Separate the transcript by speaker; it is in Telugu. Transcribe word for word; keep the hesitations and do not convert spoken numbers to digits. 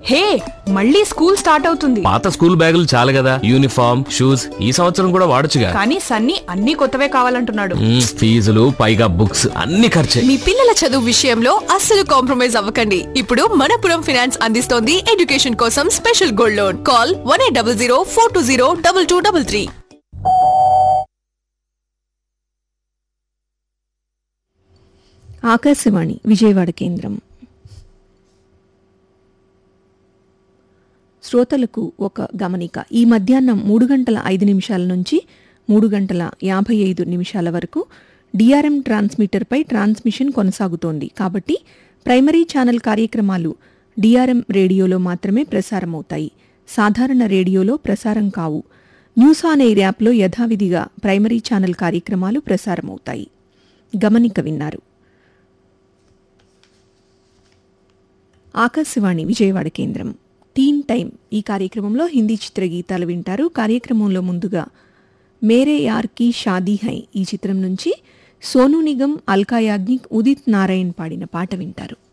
Speaker 1: హే, మళ్ళీ స్కూల్ స్టార్ట్ అవుతుంది.
Speaker 2: పాత స్కూల్ బ్యాగులు చాలు కదా, యూనిఫామ్ షూస్ ఈ సంవత్సరం కూడా వాడొచ్చుగా.
Speaker 1: కానీ సన్నీ అన్ని కొత్తవే కావాలంటున్నాడు.
Speaker 2: ఫీజులు పైగా బుక్స్ అన్ని ఖర్చే.
Speaker 3: మీ పిల్లల చదువు విషయంలో అస్సలు కాంప్రమైజ్ అవ్వకండి. ఇప్పుడు మనపురం ఫైనాన్స్ అందిస్తోంది ఎడ్యుకేషన్ కోసం special gold loan. Call one eight double zero four two zero double two double three.
Speaker 4: Akashvani Vijayawada కేంద్రం. శ్రోతలకు ఒక గమనిక. ఈ మధ్యాహ్నం మూడు గంటల ఐదు నిమిషాల నుంచి మూడు గంటల యాభై ఐదు నిమిషాల వరకు డిఆర్ఎం ట్రాన్స్మిటర్పై ట్రాన్స్మిషన్ కొనసాగుతోంది. కాబట్టి ప్రైమరీ ఛానల్ కార్యక్రమాలు డిఆర్ఎం రేడియోలో మాత్రమే ప్రసారమవుతాయి. సాధారణ రేడియోలో ప్రసారం కావు. న్యూస్ ఆన్ ఎయిర్ యాప్లో యథావిధిగా ప్రైమరీ ఛానల్ కార్యక్రమాలు ప్రసారమవుతాయి. గమనిక విన్నారు. ఆకాశవాణి విజయవాడ కేంద్రం. టీన్ టైం ఈ కార్యక్రమంలో హిందీ చిత్రగీతాలు వింటారు. కార్యక్రమంలో ముందుగా మేరే యార్ కీ షాదీ హై ఈ చిత్రం నుంచి సోనూ నిగమ్, అల్కా యాగ్నిక్, ఉదిత్ నారాయణ్ పాడిన పాట వింటారు.